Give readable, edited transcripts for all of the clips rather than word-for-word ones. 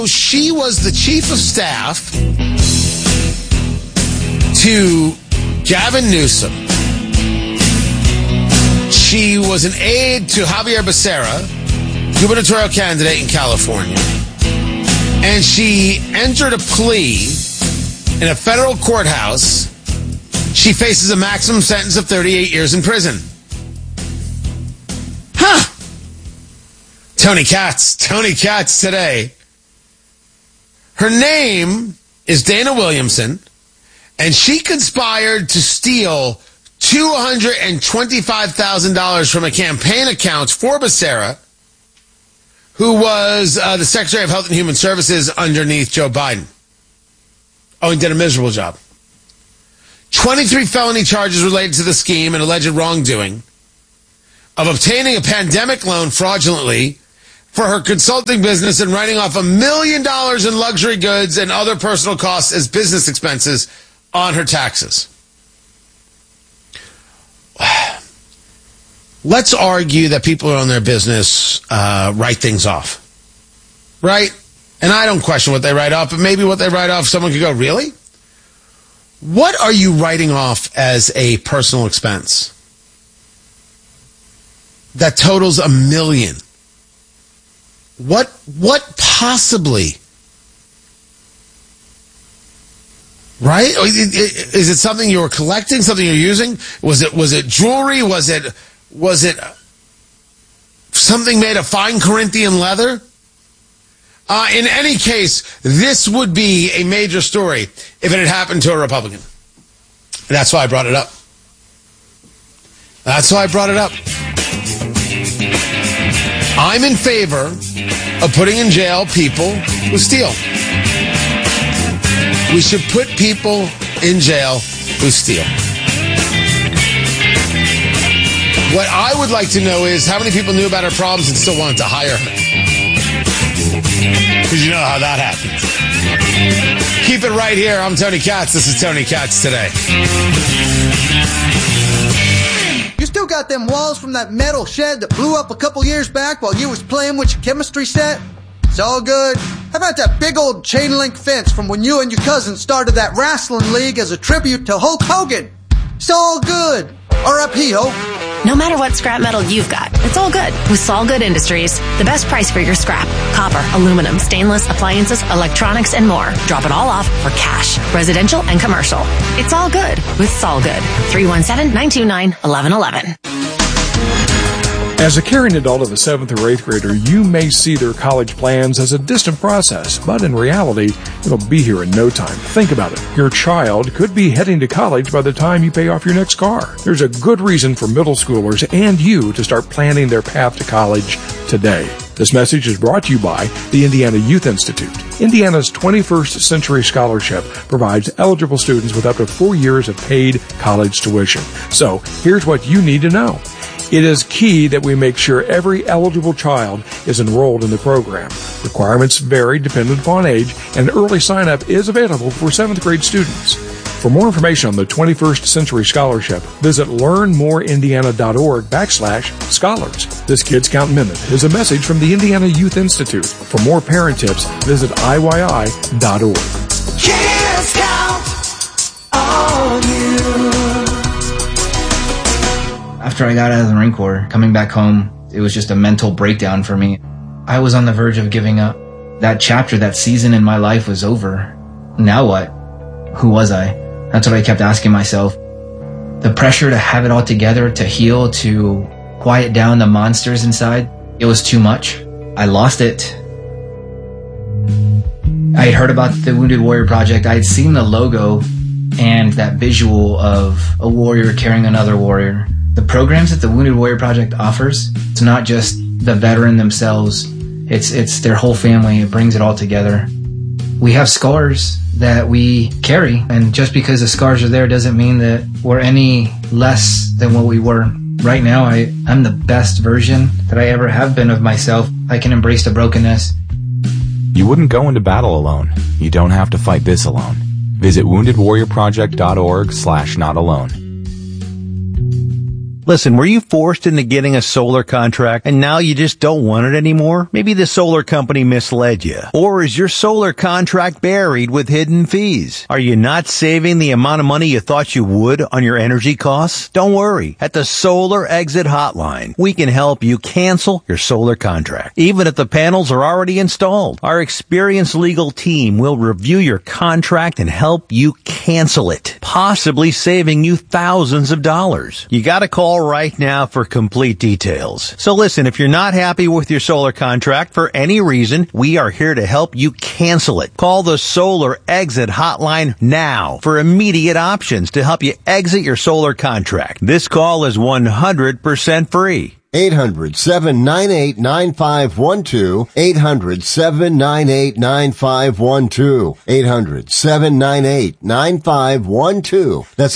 She was the chief of staff to Gavin Newsom. She was an aide to Javier Becerra, gubernatorial candidate in California. And she entered a plea in a federal courthouse. She faces a maximum sentence of 38 years in prison. Huh. Tony Katz today. Her name is Dana Williamson, and she conspired to steal $225,000 from a campaign account for Becerra, who was the Secretary of Health and Human Services underneath Joe Biden. Oh, and did a miserable job. 23 felony charges related to the scheme and alleged wrongdoing of obtaining a pandemic loan fraudulently for her consulting business and writing off $1 million in luxury goods and other personal costs as business expenses on her taxes. Let's argue that people who own their business write things off, right? And I don't question what they write off, but maybe what they write off, someone could go, really? What are you writing off as a personal expense that totals $1 million? What possibly? Right? Is it something you were collecting? Something you're using? Was it jewelry? Was it something made of fine Corinthian leather? In any case, this would be a major story if it had happened to a Republican. And that's why I brought it up. I'm in favor of putting in jail people who steal. We should put people in jail who steal. What I would like to know is how many people knew about her problems and still wanted to hire her. Because you know how that happens. Keep it right here. I'm Tony Katz. This is Tony Katz Today. You still got them walls from that metal shed that blew up a couple years back while you was playing with your chemistry set? It's all good. How about that big old chain link fence from when you and your cousin started that wrestling league as a tribute to Hulk Hogan? It's all good. R.I.P. Hope. No matter what scrap metal you've got, it's all good with Sol Good Industries. The best price for your scrap. Copper, aluminum, stainless, appliances, electronics, and more. Drop it all off for cash. Residential and commercial. It's all good with Sol Good. 317-929-1111. As a caring adult of a 7th or 8th grader, you may see their college plans as a distant process, but in reality, it'll be here in no time. Think about it. Your child could be heading to college by the time you pay off your next car. There's a good reason for middle schoolers and you to start planning their path to college today. This message is brought to you by the Indiana Youth Institute. Indiana's 21st Century Scholarship provides eligible students with up to 4 years of paid college tuition. So, here's what you need to know. It is key that we make sure every eligible child is enrolled in the program. Requirements vary dependent upon age, and early sign-up is available for 7th grade students. For more information on the 21st Century Scholarship, visit learnmoreindiana.org/scholars. This Kids Count Minute is a message from the Indiana Youth Institute. For more parent tips, visit IYI.org. Kids Count on you. After I got out of the Marine Corps, coming back home, it was just a mental breakdown for me. I was on the verge of giving up. That chapter, that season in my life was over. Now what? Who was I? That's what I kept asking myself. The pressure to have it all together, to heal, to quiet down the monsters inside, it was too much. I lost it. I had heard about the Wounded Warrior Project. I had seen the logo and that visual of a warrior carrying another warrior. The programs that the Wounded Warrior Project offers, it's not just the veteran themselves, it's their whole family. It brings it all together. We have scars that we carry, and just because the scars are there doesn't mean that we're any less than what we were. Right now, I'm the best version that I ever have been of myself. I can embrace the brokenness. You wouldn't go into battle alone. You don't have to fight this alone. Visit woundedwarriorproject.org/notalone. Listen, were you forced into getting a solar contract and now you just don't want it anymore? Maybe the solar company misled you. Or is your solar contract buried with hidden fees? Are you not saving the amount of money you thought you would on your energy costs? Don't worry. At the Solar Exit Hotline, we can help you cancel your solar contract, even if the panels are already installed. Our experienced legal team will review your contract and help you cancel it, possibly saving you thousands of dollars. You gotta call right now for complete details. So listen, if you're not happy with your solar contract for any reason, we are here to help you cancel it. Call the Solar Exit Hotline now for immediate options to help you exit your solar contract. This call is 100% free. 800-798-9512. 800-798-9512. 800-798-9512. That's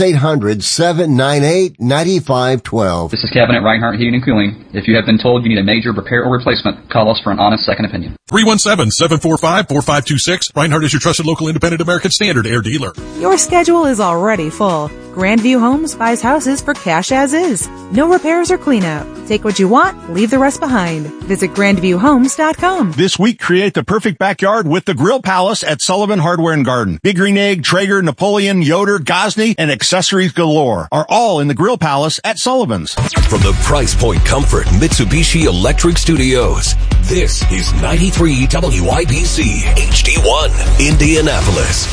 800-798-9512. This is Cabinet Reinhardt Heating and Cooling. If you have been told you need a major repair or replacement, call us for an honest second opinion. 317-745-4526. Reinhardt is your trusted local independent American Standard air dealer. Your schedule is already full. Grandview Homes buys houses for cash as is. No repairs or cleanup. Take what you want, leave the rest behind. Visit grandviewhomes.com. This week, create the perfect backyard with the Grill Palace at Sullivan Hardware and Garden. Big Green Egg, Traeger, Napoleon, Yoder, Gosney, and accessories galore are all in the Grill Palace at Sullivan's. From the Price Point Comfort Mitsubishi Electric Studios, this is 93 WIBC HD1 Indianapolis.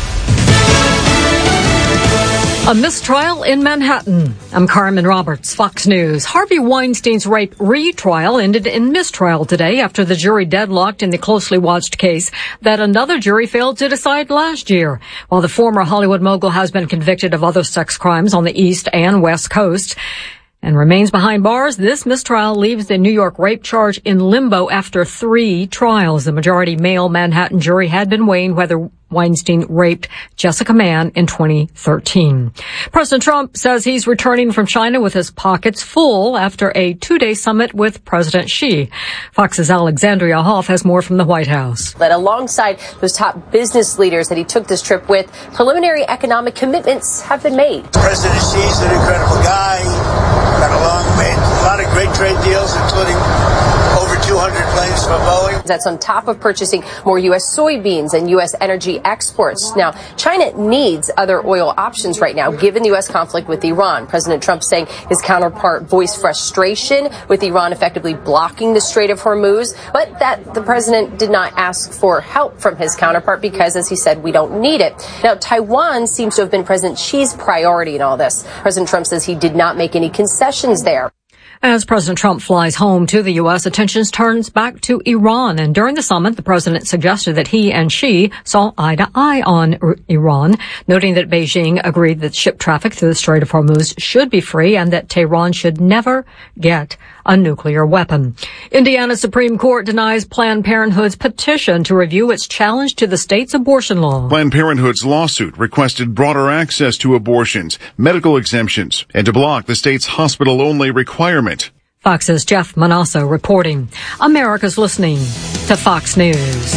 A mistrial in Manhattan. I'm Carmen Roberts, Fox News. Harvey Weinstein's rape retrial ended in mistrial today after the jury deadlocked in the closely watched case that another jury failed to decide last year. While the former Hollywood mogul has been convicted of other sex crimes on the East and West Coast and remains behind bars, this mistrial leaves the New York rape charge in limbo after 3 trials. The majority male Manhattan jury had been weighing whether Weinstein raped Jessica Mann in 2013. President Trump says he's returning from China with his pockets full after a 2-day summit with President Xi. Fox's Alexandria Hoff has more from the White House. That alongside those top business leaders that he took this trip with, preliminary economic commitments have been made. President Xi's an incredible guy. Got along, made a lot of great trade deals, including over 200 planes for Boeing. That's on top of purchasing more U.S. soybeans and U.S. energy exports. Now, China needs other oil options right now, given the U.S. conflict with Iran. President Trump saying his counterpart voiced frustration with Iran effectively blocking the Strait of Hormuz, but that the president did not ask for help from his counterpart because, as he said, we don't need it. Now, Taiwan seems to have been President Xi's priority in all this. President Trump says he did not make any concessions there. As President Trump flies home to the U.S., attention turns back to Iran. And during the summit, the president suggested that he and Xi saw eye to eye on Iran, noting that Beijing agreed that ship traffic through the Strait of Hormuz should be free and that Tehran should never get a nuclear weapon. Indiana Supreme Court denies Planned Parenthood's petition to review its challenge to the state's abortion law. Planned Parenthood's lawsuit requested broader access to abortions, medical exemptions, and to block the state's hospital-only requirement. Fox's Jeff Manasso reporting. America's listening to Fox News.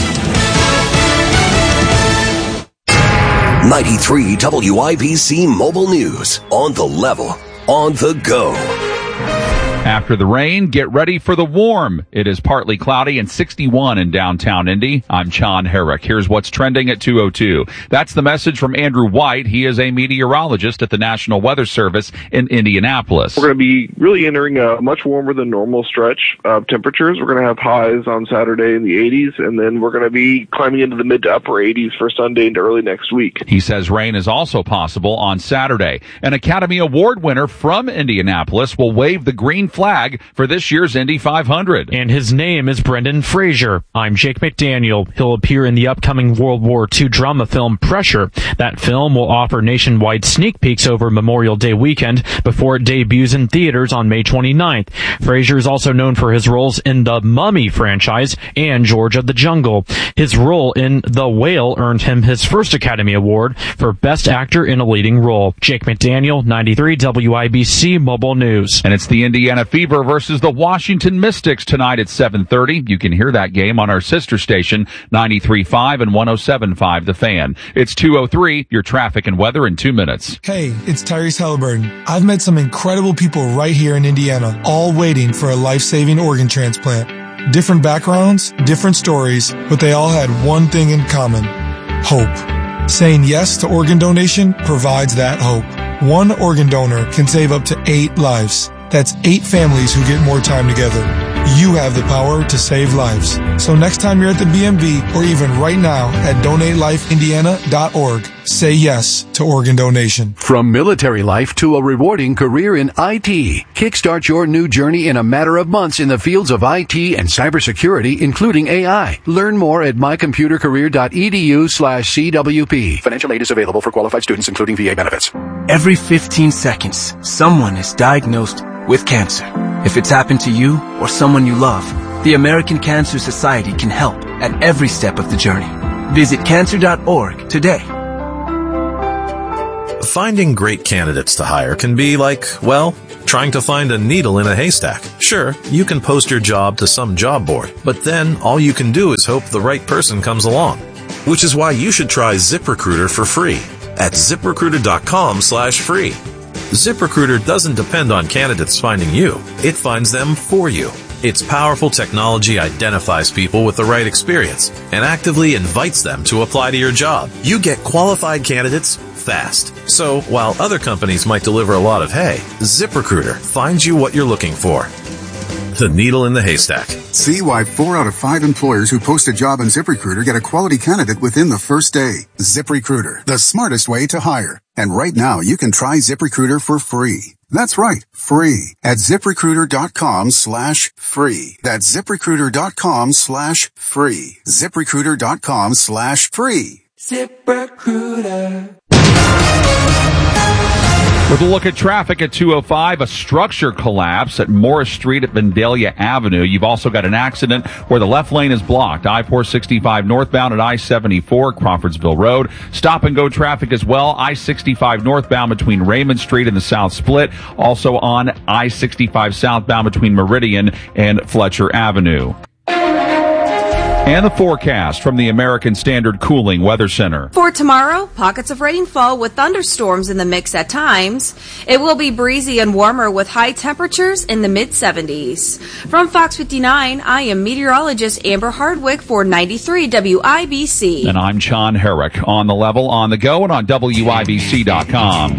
93 WIBC Mobile News. On the level, on the go. After the rain, get ready for the warm. It is partly cloudy and 61 in downtown Indy. I'm John Herrick. Here's what's trending at 2:02. That's the message from Andrew White. He is a meteorologist at the National Weather Service in Indianapolis. We're going to be really entering a much warmer than normal stretch of temperatures. We're going to have highs on Saturday in the 80s, and then we're going to be climbing into the mid to upper 80s for Sunday into early next week. He says rain is also possible on Saturday. An Academy Award winner from Indianapolis will wave the green flag for this year's Indy 500. And his name is Brendan Fraser. I'm Jake McDaniel. He'll appear in the upcoming World War II drama film Pressure. That film will offer nationwide sneak peeks over Memorial Day weekend before it debuts in theaters on May 29th. Fraser is also known for his roles in the Mummy franchise and George of the Jungle. His role in The Whale earned him his first Academy Award for Best Actor in a Leading Role. Jake McDaniel, 93 WIBC Mobile News. And it's the Indiana Carolina Fever versus the Washington Mystics tonight at 7:30. You can hear that game on our sister station, 93.5 and 107.5 The Fan. It's 2:03, your traffic and weather in 2 minutes. Hey, it's Tyrese Halliburton. I've met some incredible people right here in Indiana, all waiting for a life-saving organ transplant. Different backgrounds, different stories, but they all had one thing in common: hope. Saying yes to organ donation provides that hope. One organ donor can save up to 8 lives. That's 8 families who get more time together. You have the power to save lives. So next time you're at the BMV, or even right now at DonateLifeIndiana.org, say yes to organ donation. From military life to a rewarding career in IT, kickstart your new journey in a matter of months in the fields of IT and cybersecurity, including AI. Learn more at mycomputercareer.edu/CWP. Financial aid is available for qualified students, including VA benefits. Every 15 seconds, someone is diagnosed with cancer. If it's happened to you or someone you love, the American Cancer Society can help at every step of the journey. Visit cancer.org today. Finding great candidates to hire can be like, well, trying to find a needle in a haystack. Sure, you can post your job to some job board, but then all you can do is hope the right person comes along. Which is why you should try ZipRecruiter for free at ZipRecruiter.com/free. ZipRecruiter doesn't depend on candidates finding you. It finds them for you. Its powerful technology identifies people with the right experience and actively invites them to apply to your job. You get qualified candidates fast. So while other companies might deliver a lot of hay, ZipRecruiter finds you what you're looking for. The needle in the haystack. See why 4 out of 5 employers who post a job on ZipRecruiter get a quality candidate within the first day. ZipRecruiter, the smartest way to hire. And right now, you can try ZipRecruiter for free. That's right, free at ZipRecruiter.com/free. That's ZipRecruiter.com/free. ZipRecruiter.com/free. ZipRecruiter. With a look at traffic at 2:05, a structure collapse at Morris Street at Vandalia Avenue. You've also got an accident where the left lane is blocked. I-465 northbound at I-74, Crawfordsville Road. Stop and go traffic as well. I-65 northbound between Raymond Street and the South Split. Also on I-65 southbound between Meridian and Fletcher Avenue. And the forecast from the American Standard Cooling Weather Center. For tomorrow, pockets of rainfall with thunderstorms in the mix at times. It will be breezy and warmer with high temperatures in the mid-70s. From Fox 59, I am meteorologist Amber Hardwick for 93 WIBC. And I'm John Herrick. On the level, on the go, and on WIBC.com.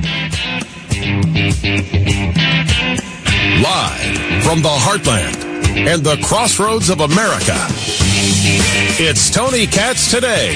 Live from the heartland and the crossroads of America, it's Tony Katz Today.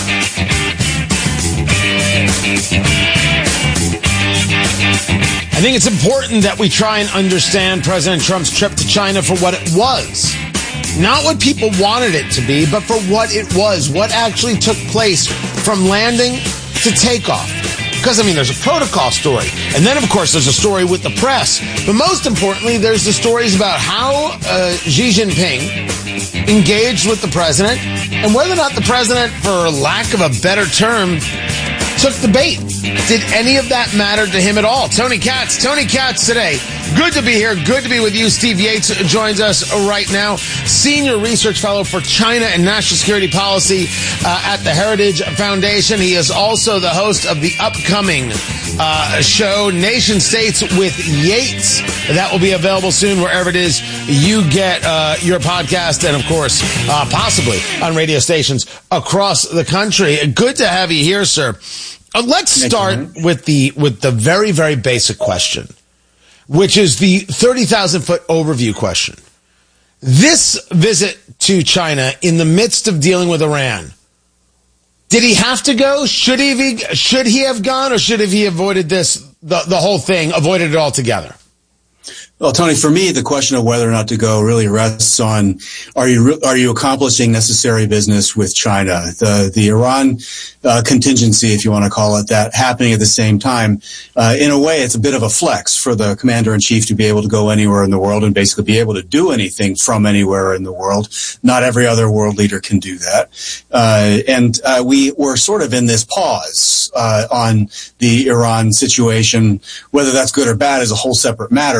I think it's important that we try and understand President Trump's trip to China for what it was. Not what people wanted it to be, but for what it was. What actually took place from landing to takeoff. Because, I mean, there's a protocol story. And then, of course, there's a story with the press. But most importantly, there's the stories about how Xi Jinping engaged with the president and whether or not the president, for lack of a better term, took the bait. Did any of that matter to him at all? Tony Katz Today. Good to be here. Good to be with you. Steve Yates joins us right now. Senior Research Fellow for China and National Security Policy at the Heritage Foundation. He is also the host of the upcoming show, Nation States with Yates. That will be available soon wherever it is you get your podcast and, of course, possibly on radio stations across the country. Good to have you here, sir. Let's start with the very, very basic question, which is the 30,000-foot overview question. This visit to China in the midst of dealing with Iran, did he have to go? Should he have gone, or should he avoided the whole thing, avoided it altogether? Well, Tony, for me, the question of whether or not to go really rests on, are you accomplishing necessary business with China? The Iran contingency, if you want to call it that, happening at the same time. In a way, it's a bit of a flex for the commander-in-chief to be able to go anywhere in the world and basically be able to do anything from anywhere in the world. Not every other world leader can do that. And we were sort of in this pause on the Iran situation. Whether that's good or bad is a whole separate matter, but there was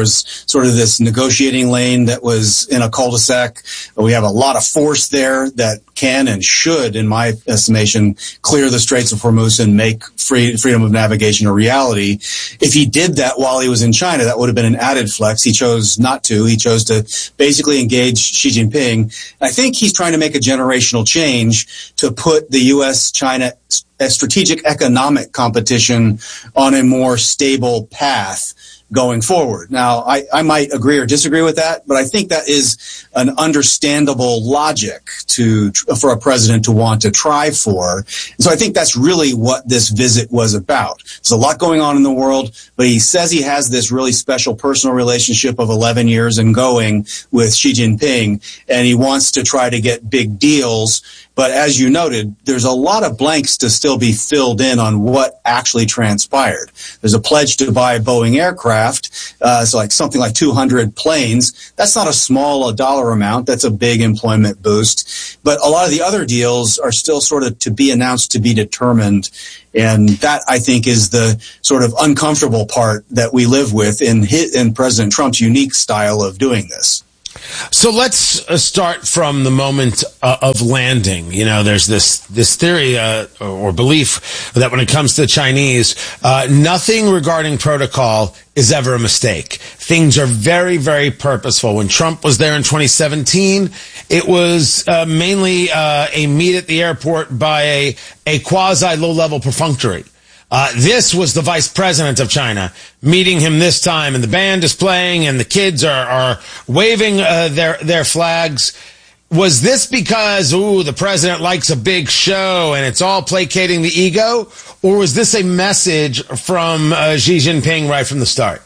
was sort of this negotiating lane that was in a cul-de-sac. We have a lot of force there that can and should, in my estimation, clear the Straits of Hormuz and make freedom of navigation a reality. If he did that while he was in China, that would have been an added flex. He chose not to. He chose to basically engage Xi Jinping. I think he's trying to make a generational change to put the U.S.-China strategic economic competition on a more stable path going forward. Now, I might agree or disagree with that, but I think that is an understandable logic for a president to want to try for. And so I think that's really what this visit was about. There's a lot going on in the world, but he says he has this really special personal relationship of 11 years and going with Xi Jinping, and he wants to try to get big deals. But as you noted, there's a lot of blanks to still be filled in on what actually transpired. There's a pledge to buy Boeing aircraft, so like something like 200 planes. That's not a small dollar amount. That's a big employment boost. But a lot of the other deals are still sort of to be announced, to be determined. And that, I think, is the sort of uncomfortable part that we live with in President Trump's unique style of doing this. So let's start from the moment of landing. You know, there's this theory or belief that when it comes to the Chinese, nothing regarding protocol is ever a mistake. Things are very, very purposeful. When Trump was there in 2017, it was mainly a meet at the airport by a quasi low-level perfunctory. This was the vice president of China meeting him this time, and the band is playing and the kids are waving their flags. Was this because, the president likes a big show and it's all placating the ego? Or was this a message from Xi Jinping right from the start?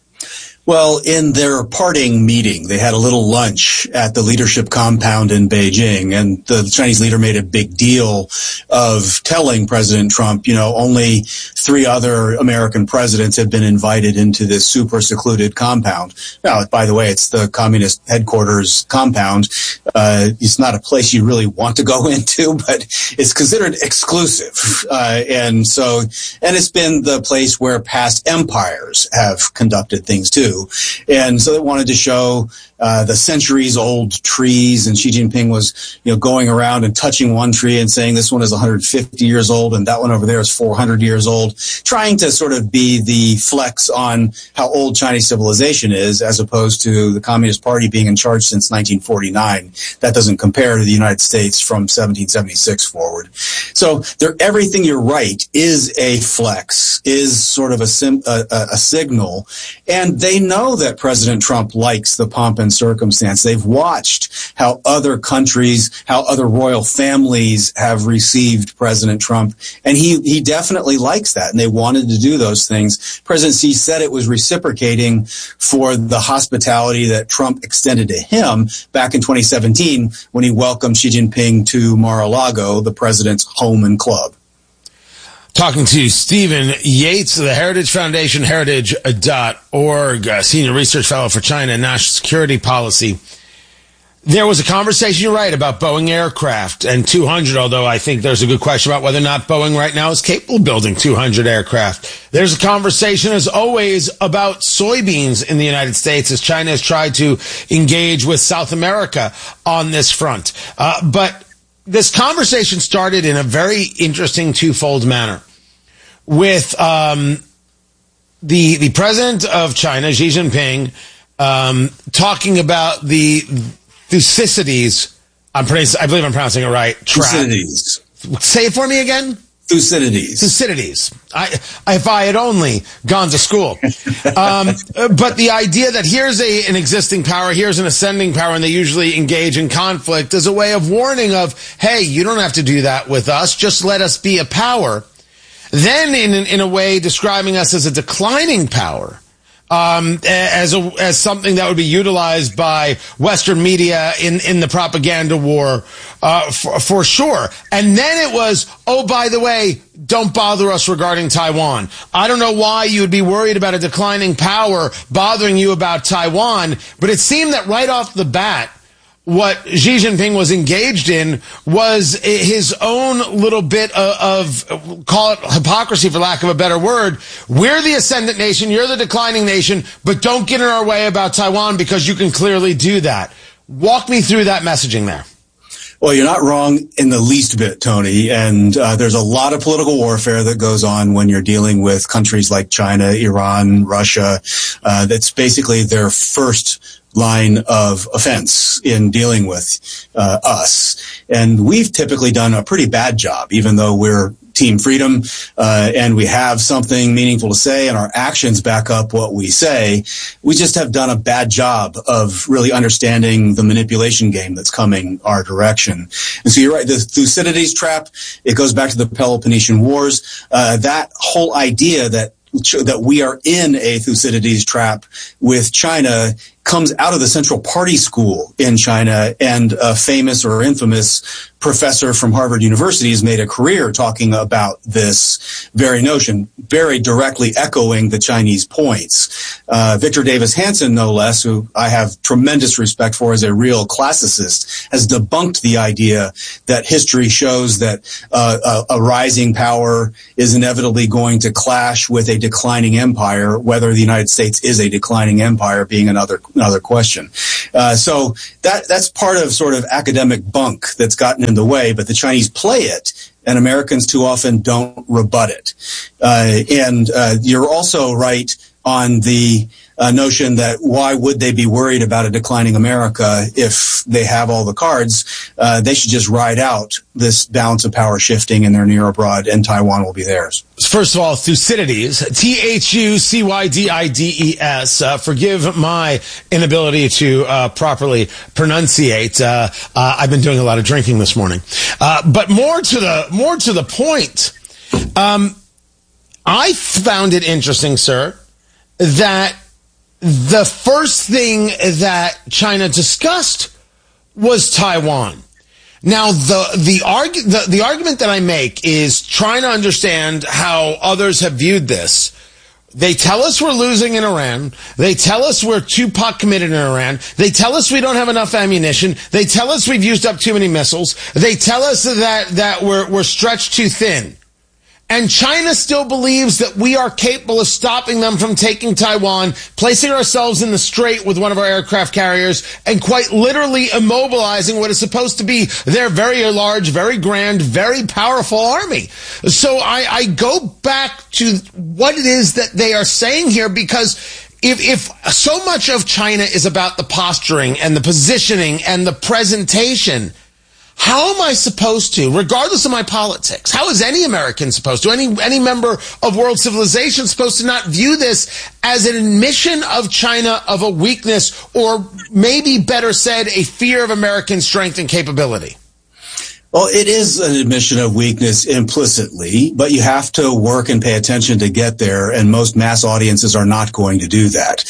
Well, in their parting meeting, they had a little lunch at the leadership compound in Beijing, and the Chinese leader made a big deal of telling President Trump, only 3 other American presidents have been invited into this super secluded compound. Now, by the way, it's the communist headquarters compound. It's not a place you really want to go into, but it's considered exclusive. And it's been the place where past empires have conducted things too. And so they wanted to show the centuries-old trees, and Xi Jinping was, going around and touching one tree and saying this one is 150 years old and that one over there is 400 years old, trying to sort of be the flex on how old Chinese civilization is, as opposed to the Communist Party being in charge since 1949. That doesn't compare to the United States from 1776 forward. So everything, you're right, is a flex, is sort of a signal, and they know that President Trump likes the pomp and circumstance. They've watched how other countries, how other royal families have received President Trump, and he definitely likes that, and they wanted to do those things. President Xi said it was reciprocating for the hospitality that Trump extended to him back in 2017 when he welcomed Xi Jinping to Mar-a-Lago, the president's home and club. Talking to Stephen Yates of the Heritage Foundation, heritage.org, Senior Research Fellow for China and National Security Policy. There was a conversation, you're right, about Boeing aircraft and 200, although I think there's a good question about whether or not Boeing right now is capable of building 200 aircraft. There's a conversation, as always, about soybeans in the United States as China has tried to engage with South America on this front. But this conversation started in a very interesting twofold manner with the president of China, Xi Jinping, talking about the Thucydides. I believe I'm pronouncing it right. Thucydides. Say it for me again. Thucydides. If I had only gone to school. But the idea that here's an existing power, here's an ascending power, and they usually engage in conflict as a way of warning of, hey, you don't have to do that with us. Just let us be a power. Then in a way describing us as a declining power. As something that would be utilized by Western media in the propaganda war, for sure. And then it was, oh, by the way, don't bother us regarding Taiwan. I don't know why you would be worried about a declining power bothering you about Taiwan, but it seemed that right off the bat, what Xi Jinping was engaged in was his own little bit of call it hypocrisy, for lack of a better word. We're the ascendant nation, you're the declining nation, but don't get in our way about Taiwan because you can clearly do that. Walk me through that messaging there. Well, you're not wrong in the least bit, Tony. And there's a lot of political warfare that goes on when you're dealing with countries like China, Iran, Russia. That's basically their first line of offense in dealing with us. And we've typically done a pretty bad job, even though we're Team Freedom, and we have something meaningful to say and our actions back up what we say. We just have done a bad job of really understanding the manipulation game that's coming our direction. And so you're right, the Thucydides trap, it goes back to the Peloponnesian Wars. That whole idea that we are in a Thucydides trap with China comes out of the Central Party School in China, and a famous or infamous professor from Harvard University has made a career talking about this very notion, very directly echoing the Chinese points. Victor Davis Hanson, no less, who I have tremendous respect for as a real classicist, has debunked the idea that history shows that a rising power is inevitably going to clash with a declining empire, whether the United States is a declining empire being another question. So that's part of sort of academic bunk that's gotten in the way, but the Chinese play it, and Americans too often don't rebut it. And you're also right on the notion that why would they be worried about a declining America if they have all the cards? They should just ride out this balance of power shifting in their near abroad, and Taiwan will be theirs. First of all, Thucydides, Thucydides. Forgive my inability to properly pronunciate. I've been doing a lot of drinking this morning. But more to the point, I found it interesting, sir, that the first thing that China discussed was Taiwan. Now, the argument that I make is trying to understand how others have viewed this. They tell us we're losing in Iran. They tell us we're too pot committed in Iran. They tell us we don't have enough ammunition. They tell us we've used up too many missiles. They tell us that we're stretched too thin. And China still believes that we are capable of stopping them from taking Taiwan, placing ourselves in the strait with one of our aircraft carriers, and quite literally immobilizing what is supposed to be their very large, very grand, very powerful army. So I go back to what it is that they are saying here, because if so much of China is about the posturing and the positioning and the presentation, how am I supposed to, regardless of my politics, how is any American supposed to, any member of world civilization supposed to not view this as an admission of China of a weakness, or maybe better said, a fear of American strength and capability? Well, it is an admission of weakness implicitly, but you have to work and pay attention to get there, and most mass audiences are not going to do that.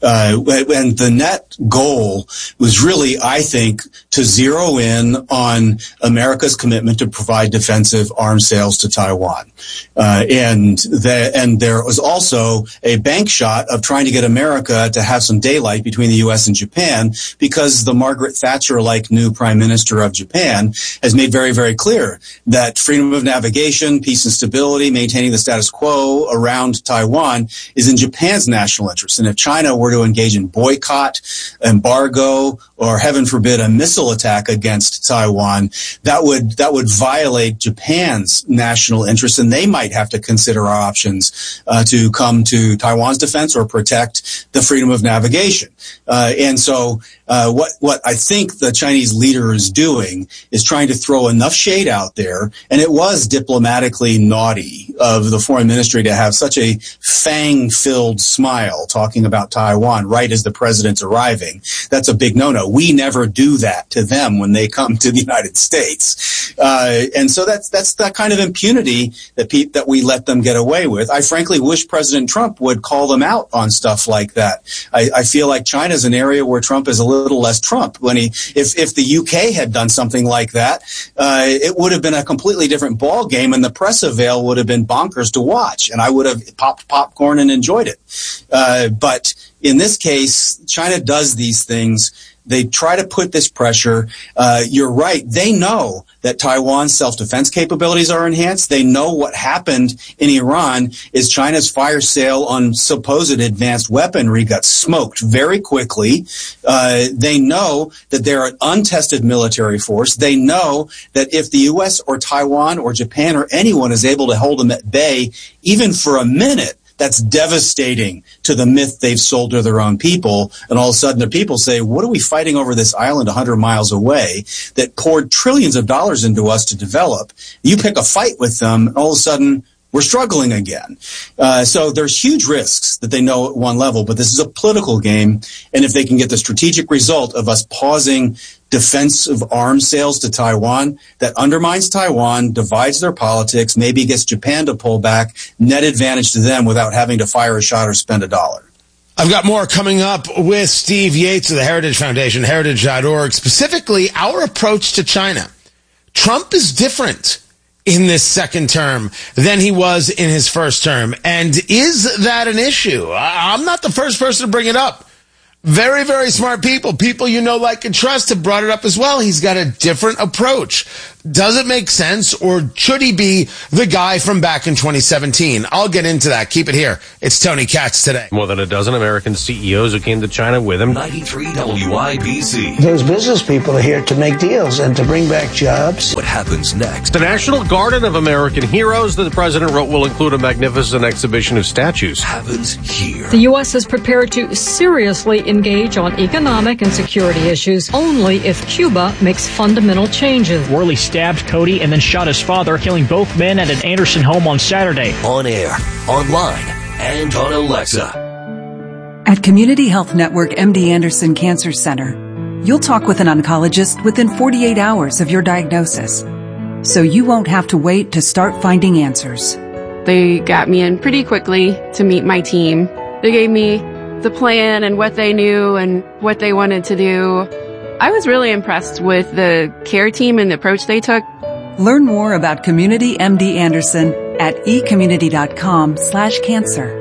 And the net goal was really, I think, to zero in on America's commitment to provide defensive arms sales to Taiwan. And there was also a bank shot of trying to get America to have some daylight between the U.S. and Japan, because the Margaret Thatcher-like new prime minister of Japan has made very, very clear that freedom of navigation, peace and stability, maintaining the status quo around Taiwan is in Japan's national interest. And if China were to engage in boycott, embargo, or heaven forbid a missile attack against Taiwan, that would violate Japan's national interest, and they might have to consider our options to come to Taiwan's defense or protect the freedom of navigation. And so what I think the Chinese leader is doing is trying to throw enough shade out there, and it was diplomatically naughty of the foreign ministry to have such a fang-filled smile talking about Taiwan right as the president's arriving. That's a big no-no. We never do that to them when they come to the United States. And so that's that kind of impunity that we let them get away with. I frankly wish President Trump would call them out on stuff like that. I feel like China's an area where Trump is a little less Trump. If the UK had done something like that, it would have been a completely different ball game, and the press avail would have been bonkers to watch, and I would have popped popcorn and enjoyed it. But in this case, China does these things They try to put this pressure. You're right. They know that Taiwan's self-defense capabilities are enhanced. They know what happened in Iran is China's fire sale on supposed advanced weaponry got smoked very quickly. They know that they're an untested military force. They know that if the U.S. or Taiwan or Japan or anyone is able to hold them at bay, even for a minute, that's devastating to the myth they've sold to their own people. And all of a sudden the people say, what are we fighting over this island 100 miles away that poured trillions of dollars into us to develop? You pick a fight with them, and all of a sudden we're struggling again. So there's huge risks that they know at one level, but this is a political game. And if they can get the strategic result of us pausing defensive arms sales to Taiwan, that undermines Taiwan, divides their politics, maybe gets Japan to pull back, net advantage to them without having to fire a shot or spend a dollar. I've got more coming up with Steve Yates of the Heritage Foundation, heritage.org, specifically our approach to China. Trump is different in this second term than he was in his first term. And is that an issue? I'm not the first person to bring it up. Very, very smart people you know, like, and trust have brought it up as well. He's got a different approach. Does it make sense, or should he be the guy from back in 2017? I'll get into that. Keep it here. It's Tony Katz today. More than a dozen American CEOs who came to China with him. 93 WIBC. Those business people are here to make deals and to bring back jobs. What happens next? The National Garden of American Heroes that the president wrote will include a magnificent exhibition of statues. Happens here. The U.S. is prepared to seriously engage on economic and security issues only if Cuba makes fundamental changes. Worley stabbed Cody and then shot his father, killing both men at an Anderson home on Saturday. On air, online, and on Alexa. At Community Health Network MD Anderson Cancer Center, you'll talk with an oncologist within 48 hours of your diagnosis, so you won't have to wait to start finding answers. They got me in pretty quickly to meet my team. They gave me the plan and what they knew and what they wanted to do. I was really impressed with the care team and the approach they took. Learn more about Community MD Anderson at ecommunity.com/cancer.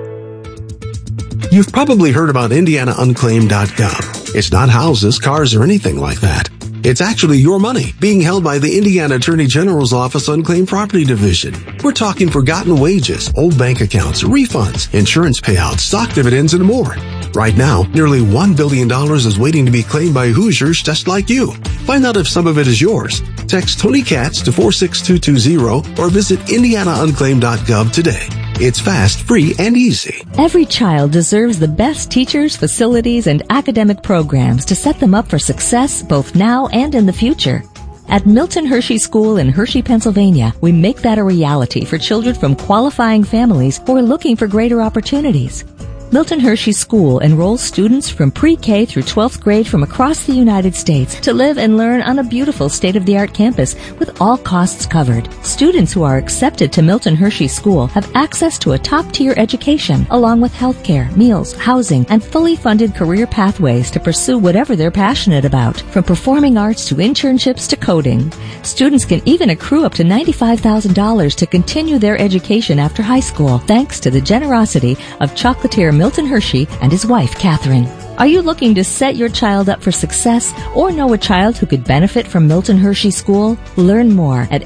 You've probably heard about IndianaUnclaimed.gov. It's not houses, cars, or anything like that. It's actually your money being held by the Indiana Attorney General's Office Unclaimed Property Division. We're talking forgotten wages, old bank accounts, refunds, insurance payouts, stock dividends, and more. Right now, nearly $1 billion is waiting to be claimed by Hoosiers just like you. Find out if some of it is yours. Text Tony Katz to 46220 or visit IndianaUnclaimed.gov today. It's fast, free, and easy. Every child deserves the best teachers, facilities, and academic programs to set them up for success both now and in the future. At Milton Hershey School in Hershey, Pennsylvania, we make that a reality for children from qualifying families who are looking for greater opportunities. Milton Hershey School enrolls students from pre-K through 12th grade from across the United States to live and learn on a beautiful state-of-the-art campus with all costs covered. Students who are accepted to Milton Hershey School have access to a top-tier education, along with health care, meals, housing, and fully funded career pathways to pursue whatever they're passionate about, from performing arts to internships to coding. Students can even accrue up to $95,000 to continue their education after high school, thanks to the generosity of chocolatier Milton Hershey and his wife, Catherine. Are you looking to set your child up for success or know a child who could benefit from Milton Hershey School? Learn more at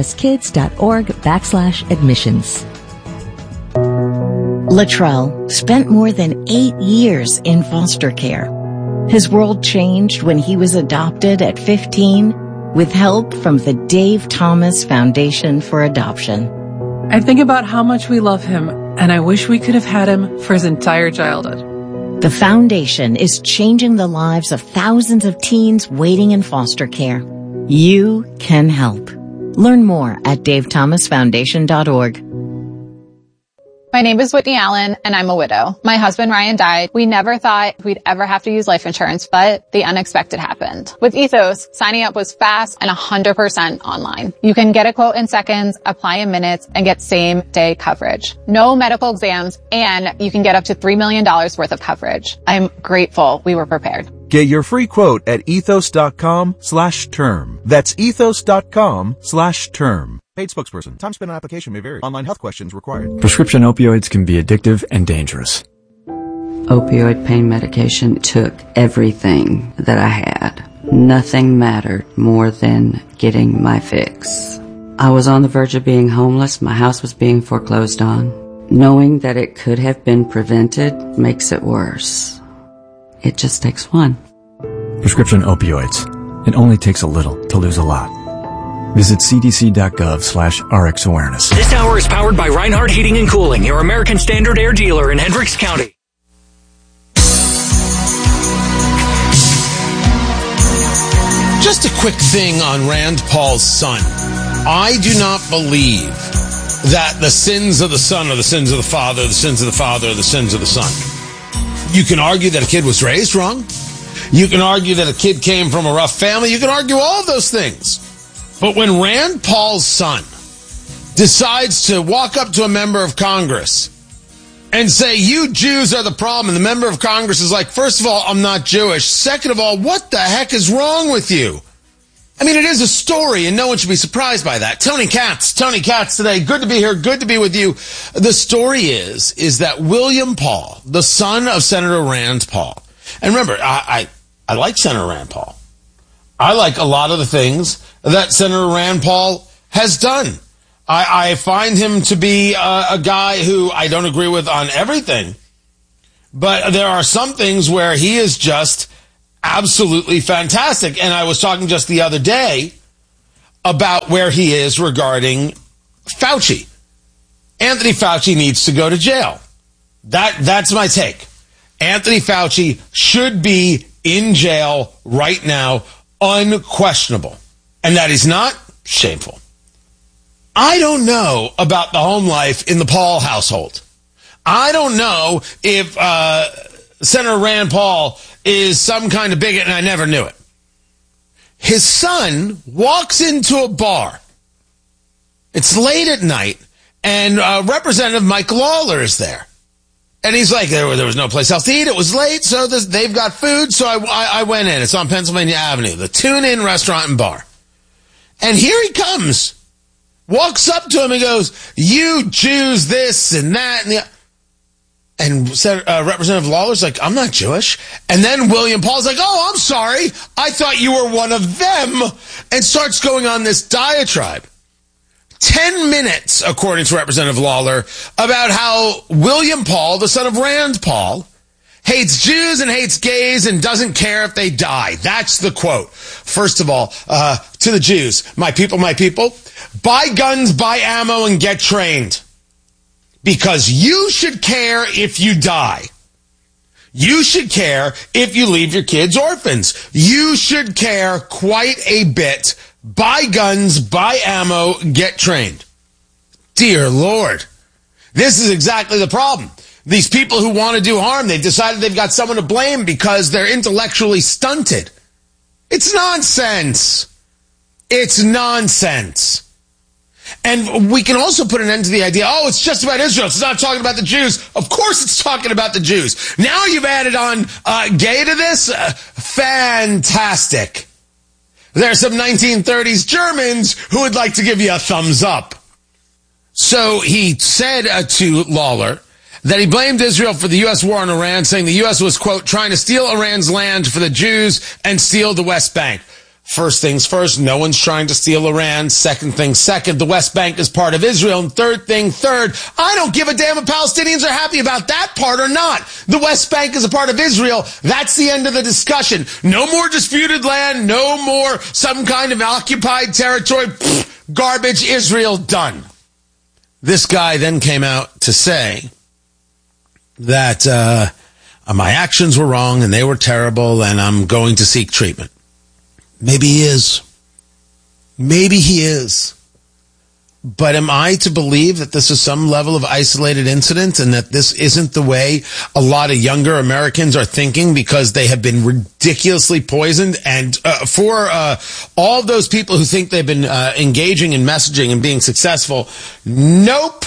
mhskids.org/admissions. Latrell spent more than 8 years in foster care. His world changed when he was adopted at 15 with help from the Dave Thomas Foundation for Adoption. I think about how much we love him, and I wish we could have had him for his entire childhood. The foundation is changing the lives of thousands of teens waiting in foster care. You can help. Learn more at davethomasfoundation.org. My name is Whitney Allen, and I'm a widow. My husband, Ryan, died. We never thought we'd ever have to use life insurance, but the unexpected happened. With Ethos, signing up was fast and 100% online. You can get a quote in seconds, apply in minutes, and get same-day coverage. No medical exams, and you can get up to $3 million worth of coverage. I'm grateful we were prepared. Get your free quote at ethos.com/term. That's ethos.com/term. Paid spokesperson. Time spent on application may vary. Online health questions required. Prescription opioids can be addictive and dangerous. opioid pain medication took everything that I had. Nothing mattered more than getting my fix. I was on the verge of being homeless. My house was being foreclosed on. Knowing that it could have been prevented makes it worse. It just takes one. Prescription opioids. It only takes a little to lose a lot. Visit cdc.gov/RX awareness. This hour is powered by Reinhardt Heating and Cooling, your American Standard Air dealer in Hendricks County. Just a quick thing on Rand Paul's son. I do not believe that the sins of the son are the sins of the father, the sins of the father are the sins of the son. You can argue that a kid was raised wrong. You can argue that a kid came from a rough family. You can argue all of those things. But when Rand Paul's son decides to walk up to a member of Congress and say, you Jews are the problem, and the member of Congress is like, first of all, I'm not Jewish. Second of all, what the heck is wrong with you? I mean, it is a story, and no one should be surprised by that. Tony Katz today. Good to be here. Good to be with you. The story is that William Paul, the son of Senator Rand Paul, and remember, I like Senator Rand Paul. I like a lot of the things that Senator Rand Paul has done. I find him to be a guy who I don't agree with on everything, but there are some things where he is just absolutely fantastic. And I was talking just the other day about where he is regarding Fauci. Anthony Fauci needs to go to jail. That's my take. Anthony Fauci should be in jail right now, unquestionable. And that is not shameful. I don't know about the home life in the Paul household. I don't know if Senator Rand Paul is some kind of bigot, and I never knew it. His son walks into a bar. It's late at night, and Representative Mike Lawler is there. And he's like, there was no place else to eat. It was late, so they've got food, so I went in. It's on Pennsylvania Avenue, the Tune-In Restaurant and Bar. And here he comes. Walks up to him and goes, you Jews, this and that. And Representative Lawler's like, I'm not Jewish. And then William Paul's like, oh, I'm sorry. I thought you were one of them. And starts going on this diatribe. 10 minutes, according to Representative Lawler, about how William Paul, the son of Rand Paul, hates Jews and hates gays and doesn't care if they die. That's the quote. First of all, to the Jews, my people, buy guns, buy ammo, and get trained. Because you should care if you die. You should care if you leave your kids orphans. You should care quite a bit. Buy guns, buy ammo, get trained. Dear Lord. This is exactly the problem. These people who want to do harm, they've decided they've got someone to blame because they're intellectually stunted. It's nonsense. It's nonsense. And we can also put an end to the idea, oh, it's just about Israel. It's not talking about the Jews. Of course it's talking about the Jews. Now you've added on gay to this? Fantastic. There are some 1930s Germans who would like to give you a thumbs up. So he said to Lawler that he blamed Israel for the U.S. war on Iran, saying the U.S. was, quote, trying to steal Iran's land for the Jews and steal the West Bank. First things first, no one's trying to steal Iran. Second thing second, the West Bank is part of Israel. And third thing third, I don't give a damn if Palestinians are happy about that part or not. The West Bank is a part of Israel. That's the end of the discussion. No more disputed land, no more some kind of occupied territory. Pfft, garbage, Israel, done. This guy then came out to say that my actions were wrong and they were terrible and I'm going to seek treatment. Maybe he is. Maybe he is. But am I to believe that this is some level of isolated incident and that this isn't the way a lot of younger Americans are thinking because they have been ridiculously poisoned? And for all those people who think they've been engaging in messaging and being successful, nope.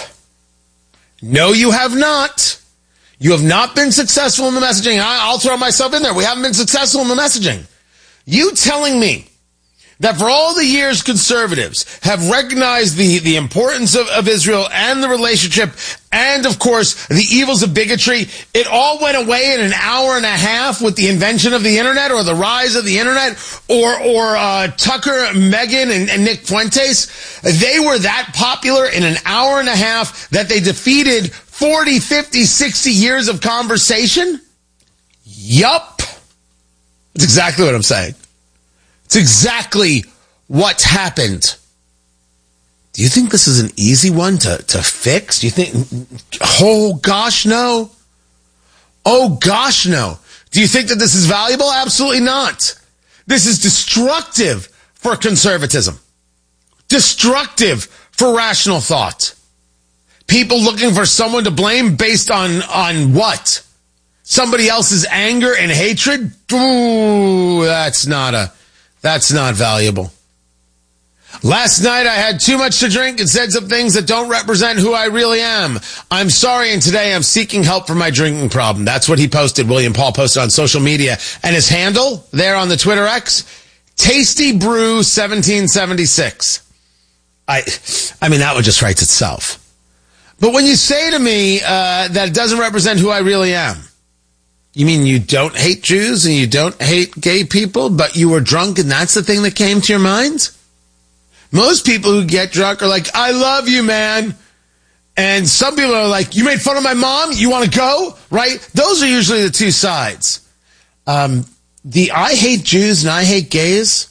No, you have not. You have not been successful in the messaging. I'll throw myself in there. We haven't been successful in the messaging. You telling me that for all the years conservatives have recognized the importance of Israel and the relationship and, of course, the evils of bigotry, it all went away in an hour and a half with the invention of the internet or the rise of the internet or Tucker, Megan, and Nick Fuentes. They were that popular in an hour and a half that they defeated 40, 50, 60 years of conversation? Yup. That's exactly what I'm saying. It's exactly what's happened. Do you think this is an easy one to fix? Do you think, oh gosh, no. Oh gosh, no. Do you think that this is valuable? Absolutely not. This is destructive for conservatism. Destructive for rational thought. People looking for someone to blame based on what? Somebody else's anger and hatred? Ooh, that's not valuable. Last night I had too much to drink and said some things that don't represent who I really am. I'm sorry, and today I'm seeking help for my drinking problem. That's what he posted. William Paul posted on social media. And his handle there on the Twitter X, Tasty Brew 1776. I mean, that one just writes itself. But when you say to me that it doesn't represent who I really am, you mean you don't hate Jews and you don't hate gay people, but you were drunk and that's the thing that came to your mind? Most people who get drunk are like, I love you, man. And some people are like, you made fun of my mom? You want to go? Right? Those are usually the two sides. The I hate Jews and I hate gays,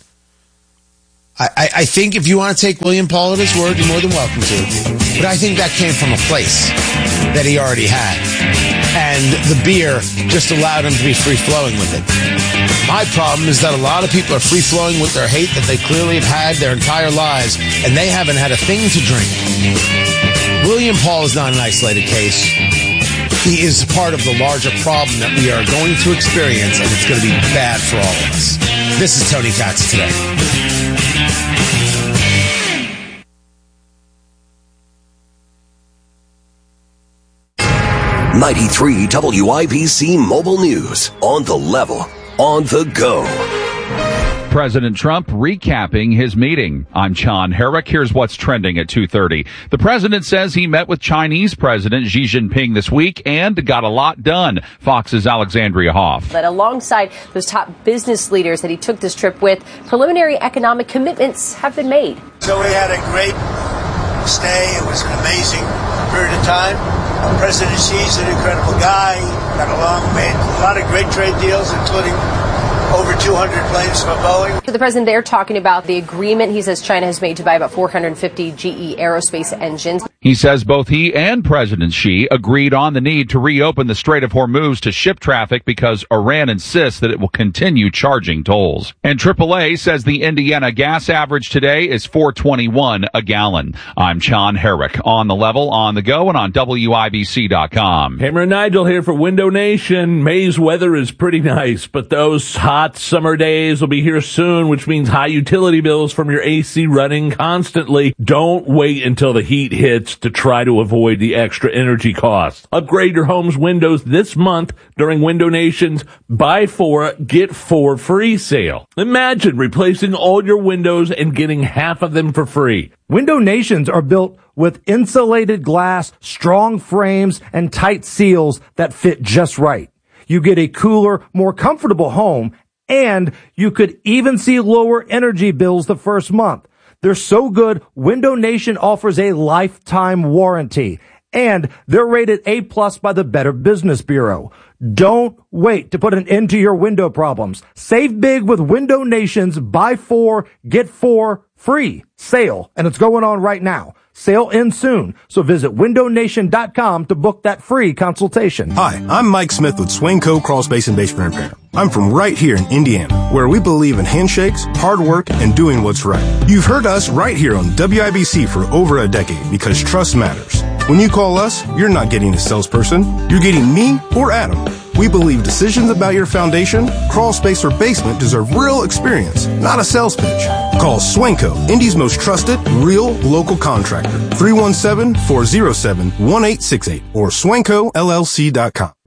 I think if you want to take William Paul at his word, you're more than welcome to. But I think that came from a place that he already had. And the beer just allowed him to be free-flowing with it. My problem is that a lot of people are free-flowing with their hate that they clearly have had their entire lives, and they haven't had a thing to drink. William Paul is not an isolated case. He is part of the larger problem that we are going to experience, and it's going to be bad for all of us. This is Tony Katz Today. 93 WIBC Mobile News. On the level, on the go. President Trump recapping his meeting. I'm John Herrick. Here's what's trending at 2:30. The president says he met with Chinese President Xi Jinping this week and got a lot done. Fox's Alexandria Hoff. That alongside those top business leaders that he took this trip with, preliminary economic commitments have been made. So we had a great stay. It was an amazing period of time. President Xi's an incredible guy. Got along, made a lot of great trade deals, including over 200 planes from Boeing. The president there talking about the agreement he says China has made to buy about 450 GE aerospace engines. He says both he and President Xi agreed on the need to reopen the Strait of Hormuz to ship traffic because Iran insists that it will continue charging tolls. And AAA says the Indiana gas average today is $4.21 a gallon. I'm John Herrick. On the level, on the go, and on WIBC.com. Hammer and Nigel here for Window Nation. May's weather is pretty nice, but those hot summer days will be here soon, which means high utility bills from your AC running constantly. Don't wait until the heat hits to try to avoid the extra energy costs. Upgrade your home's windows this month during Window Nation's Buy 4, Get 4 free sale. Imagine replacing all your windows and getting half of them for free. Window Nations are built with insulated glass, strong frames, and tight seals that fit just right. You get a cooler, more comfortable home, and you could even see lower energy bills the first month. They're so good, Window Nation offers a lifetime warranty, and they're rated A+ by the Better Business Bureau. Don't wait to put an end to your window problems. Save big with Window Nation's Buy 4, Get 4 free sale, and it's going on right now. Sale ends soon, so visit windownation.com to book that free consultation. Hi, I'm Mike Smith with Swanco Crawl Space and Basement Repair. I'm from right here in Indiana, where we believe in handshakes, hard work, and doing what's right. You've heard us right here on WIBC for over a decade because trust matters. When you call us, you're not getting a salesperson. You're getting me or Adam. We believe decisions about your foundation, crawl space, or basement deserve real experience, not a sales pitch. Call Swanco, Indy's most trusted, real local contractor. 317-407-1868 or SwancoLLC.com.